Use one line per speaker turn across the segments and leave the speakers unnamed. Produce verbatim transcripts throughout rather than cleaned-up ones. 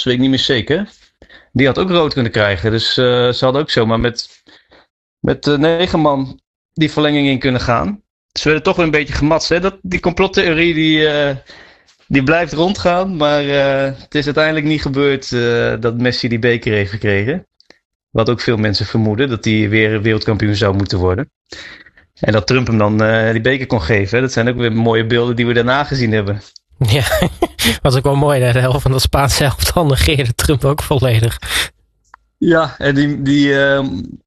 weet ik niet meer zeker. Die had ook rood kunnen krijgen. Dus uh, ze hadden ook zomaar met, met uh, negen man die verlenging in kunnen gaan. Ze werden toch weer een beetje gematst. Hè? Dat, die complottheorie die, uh, die blijft rondgaan. Maar uh, het is uiteindelijk niet gebeurd uh, dat Messi die beker heeft gekregen. Wat ook veel mensen vermoeden. Dat hij weer wereldkampioen zou moeten worden. En dat Trump hem dan uh, die beker kon geven. Hè? Dat zijn ook weer mooie beelden die we daarna gezien hebben.
Ja, was ook wel mooi. De helft van dat Spaanse elftal negeerde Trump ook volledig.
Ja, en die... die uh,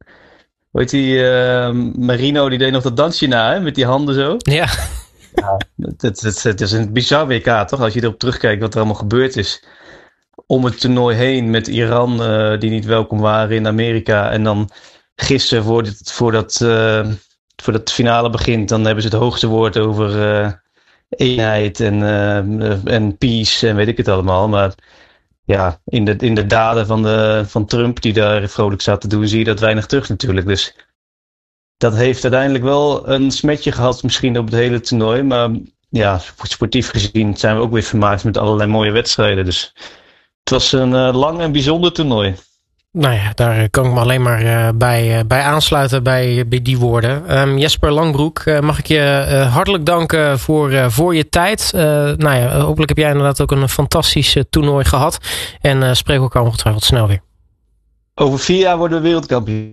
hoe heet die? Uh, Marino, die deed nog dat dansje na, hè? Met die handen zo.
Ja.
Ja, het, het, het, het is een bizar W K, toch? Als je erop terugkijkt wat er allemaal gebeurd is. Om het toernooi heen met Iran, uh, die niet welkom waren in Amerika. En dan gisteren, voor dit, voordat, uh, voordat het finale begint, dan hebben ze het hoogste woord over uh, eenheid en, uh, en peace en weet ik het allemaal. Maar ja, in de, in de daden van, de, van Trump, die daar vrolijk zat te doen, zie je dat weinig terug natuurlijk. Dus dat heeft uiteindelijk wel een smetje gehad misschien op het hele toernooi. Maar ja, sportief gezien zijn we ook weer vermaakt met allerlei mooie wedstrijden. Dus het was een uh, lang en bijzonder toernooi.
Nou ja, daar kan ik me alleen maar uh, bij, uh, bij aansluiten bij, bij die woorden. Um, Jesper Langbroek, uh, mag ik je uh, hartelijk danken voor, uh, voor je tijd. Uh, nou ja, hopelijk heb jij inderdaad ook een fantastisch uh, toernooi gehad. En uh, spreek elkaar ongetwijfeld snel weer.
Over vier jaar worden we wereldkampioen.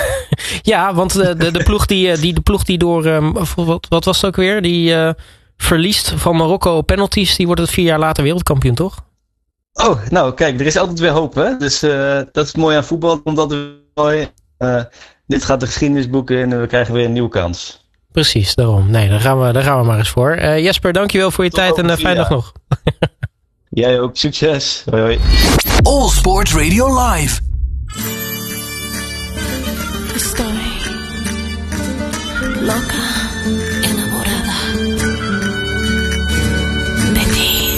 Ja, want de, de, de, ploeg die, die, de ploeg die door, um, wat, wat was het ook weer? Die uh, verliest van Marokko op penalties, die wordt het vier jaar later wereldkampioen, toch?
Oh, nou kijk, er is altijd weer hoop, hè? Dus uh, dat is mooi aan voetbal, omdat we mooi, uh, dit gaat de geschiedenis boeken en we krijgen weer een nieuwe kans.
Precies, daarom. Nee, daar gaan we, daar gaan we maar eens voor. Uh, Jesper, dankjewel voor je Tot tijd en uh, fijne dag nog.
Jij ook, succes. Hoi hoi.
All Sport Radio Live.
Estoy loca.